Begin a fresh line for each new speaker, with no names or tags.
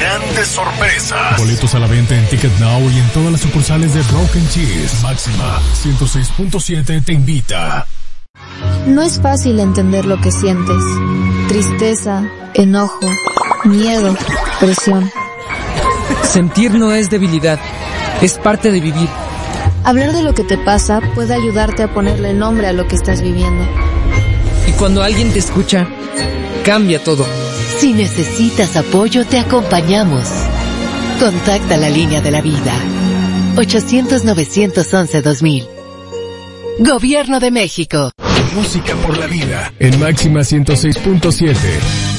grandes sorpresas.
Boletos a la venta en Ticket Now y en todas las sucursales de Rock and Cheese. Máxima 106.7 te invita.
No es fácil entender lo que sientes. Tristeza, enojo, miedo, presión.
Sentir no es debilidad, es parte de vivir.
Hablar de lo que te pasa puede ayudarte a ponerle nombre a lo que estás viviendo.
Y cuando alguien te escucha, cambia todo.
Si necesitas apoyo, te acompañamos. Contacta la línea de la vida. 800-911-2000. Gobierno de México.
Música por la vida. En Máxima 106.7.